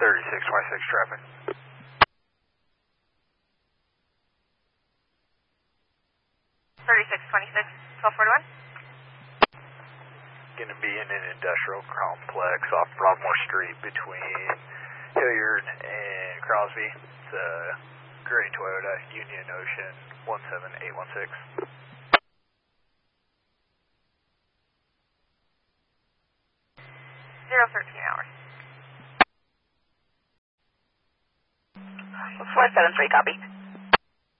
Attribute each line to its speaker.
Speaker 1: 3626 traffic.
Speaker 2: 3626, 1241.
Speaker 1: Going to be in an industrial complex off Broadmoor Street between Hilliard and Crosby. It's a gray Toyota Union Ocean 17816.
Speaker 2: 013 hours.
Speaker 3: 473, copy.